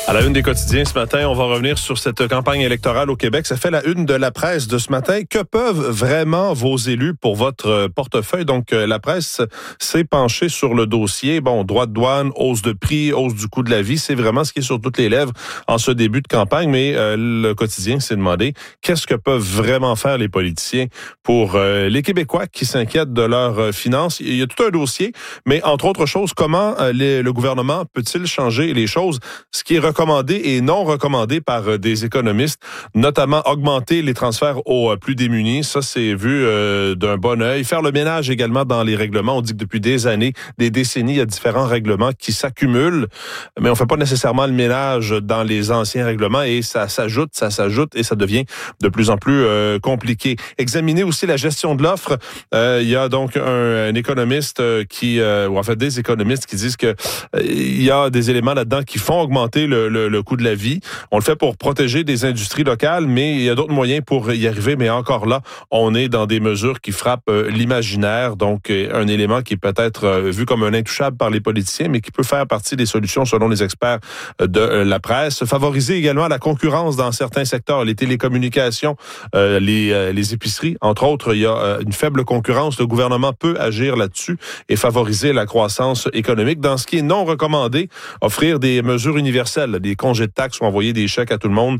À la une des quotidiens ce matin, on va revenir sur cette campagne électorale au Québec. Ça fait la une de la presse de ce matin. Que peuvent vraiment vos élus pour votre portefeuille? Donc, la presse s'est penchée sur le dossier. Bon, droits de douane, hausse de prix, hausse du coût de la vie. C'est vraiment ce qui est sur toutes les lèvres en ce début de campagne. Mais le quotidien s'est demandé qu'est-ce que peuvent vraiment faire les politiciens pour les Québécois qui s'inquiètent de leurs finances. Il y a tout un dossier, mais entre autres choses, comment le gouvernement peut-il changer les choses? Ce qui est recommandé et non recommandé par des économistes, notamment augmenter les transferts aux plus démunis. Ça, c'est vu d'un bon œil. Faire le ménage également dans les règlements. On dit que depuis des années, des décennies, il y a différents règlements qui s'accumulent, mais on fait pas nécessairement le ménage dans les anciens règlements et ça s'ajoute et ça devient de plus en plus compliqué. Examiner aussi la gestion de l'offre. Il y a donc un économiste ou en fait des économistes qui disent que il y a des éléments là-dedans qui font augmenter le coût de la vie. On le fait pour protéger des industries locales, mais il y a d'autres moyens pour y arriver. Mais encore là, on est dans des mesures qui frappent l'imaginaire. Donc, un élément qui est peut-être vu comme un intouchable par les politiciens, mais qui peut faire partie des solutions selon les experts de la presse. Favoriser également la concurrence dans certains secteurs, les télécommunications, les épiceries. Entre autres, il y a une faible concurrence. Le gouvernement peut agir là-dessus et favoriser la croissance économique. Dans ce qui est non recommandé, offrir des mesures universelles, des congés de taxes ou envoyer des chèques à tout le monde,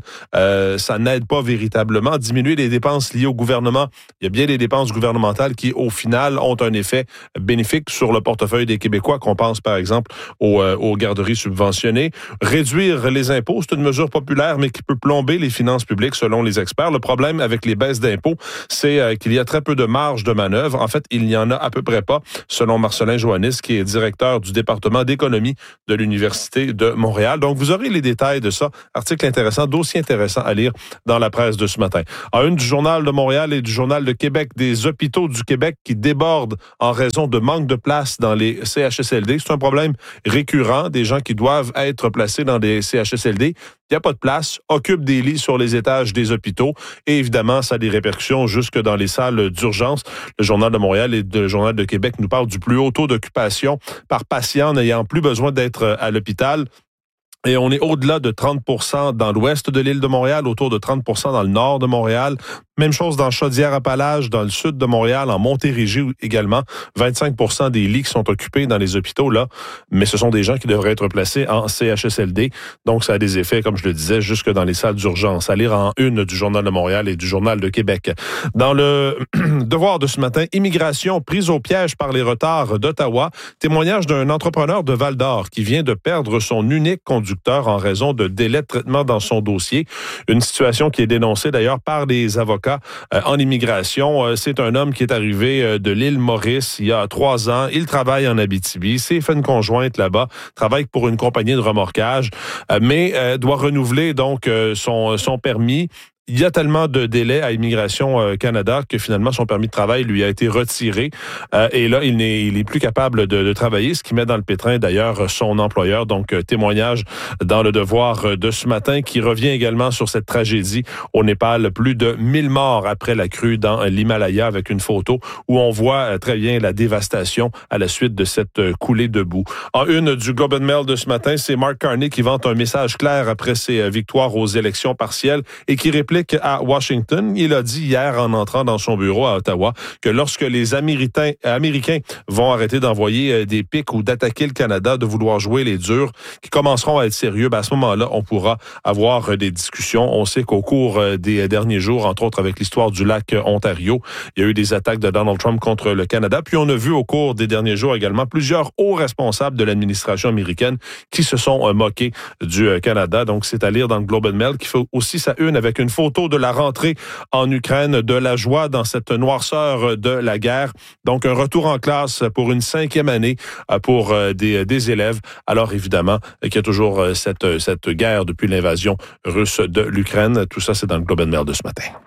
ça n'aide pas véritablement. Diminuer les dépenses liées au gouvernement. Il y a bien des dépenses gouvernementales qui, au final, ont un effet bénéfique sur le portefeuille des Québécois, qu'on pense par exemple aux garderies subventionnées. Réduire les impôts, c'est une mesure populaire, mais qui peut plomber les finances publiques selon les experts. Le problème avec les baisses d'impôts, c'est qu'il y a très peu de marge de manœuvre. En fait, il n'y en a à peu près pas, selon Marcelin Joannis, qui est directeur du département d'économie de l'Université de Montréal. Donc, vous aurez les détails de ça. Article intéressant, dossier intéressant à lire dans la presse de ce matin. En une du Journal de Montréal et du Journal de Québec, des hôpitaux du Québec qui débordent en raison de manque de place dans les CHSLD. C'est un problème récurrent, des gens qui doivent être placés dans des CHSLD. Il n'y a pas de place, occupent des lits sur les étages des hôpitaux et évidemment, ça a des répercussions jusque dans les salles d'urgence. Le Journal de Montréal et le Journal de Québec nous parlent du plus haut taux d'occupation par patient n'ayant plus besoin d'être à l'hôpital. Et on est au-delà de 30% dans l'ouest de l'île de Montréal, autour de 30% dans le nord de Montréal. Même chose dans Chaudière-Appalaches, dans le sud de Montréal, en Montérégie également. 25% des lits qui sont occupés dans les hôpitaux, là. Mais ce sont des gens qui devraient être placés en CHSLD. Donc, ça a des effets, comme je le disais, jusque dans les salles d'urgence. À lire en une du Journal de Montréal et du Journal de Québec. Dans le devoir de ce matin, immigration prise au piège par les retards d'Ottawa. Témoignage d'un entrepreneur de Val-d'Or qui vient de perdre son unique conducteur en raison de délais de traitement dans son dossier. Une situation qui est dénoncée d'ailleurs par des avocats en immigration. C'est un homme qui est arrivé de l'île Maurice il y a 3 ans. Il travaille en Abitibi, s'est fait une conjointe là-bas, travaille pour une compagnie de remorquage, mais doit renouveler donc son permis. Il y a tellement de délais à Immigration Canada que finalement son permis de travail lui a été retiré et là il est plus capable de travailler, ce qui met dans le pétrin d'ailleurs son employeur. Donc témoignage dans le devoir de ce matin qui revient également sur cette tragédie au Népal. Plus de 1000 morts après la crue dans l'Himalaya avec une photo où on voit très bien la dévastation à la suite de cette coulée de boue. En une du Globe and Mail de ce matin, c'est Mark Carney qui vante un message clair après ses victoires aux élections partielles et qui réplique à Washington. Il a dit hier en entrant dans son bureau à Ottawa que lorsque les Américains vont arrêter d'envoyer des pics ou d'attaquer le Canada, de vouloir jouer les durs, qui commenceront à être sérieux, à ce moment-là, on pourra avoir des discussions. On sait qu'au cours des derniers jours, entre autres avec l'histoire du lac Ontario, il y a eu des attaques de Donald Trump contre le Canada. Puis on a vu au cours des derniers jours également plusieurs hauts responsables de l'administration américaine qui se sont moqués du Canada. Donc c'est à lire dans le Globe and Mail qui fait aussi sa une avec une photo de la rentrée en Ukraine, de la joie dans cette noirceur de la guerre. Donc, un retour en classe pour une 5e année pour des élèves. Alors, évidemment, qu'il y a toujours cette guerre depuis l'invasion russe de l'Ukraine. Tout ça, c'est dans le Globe and Mail de ce matin.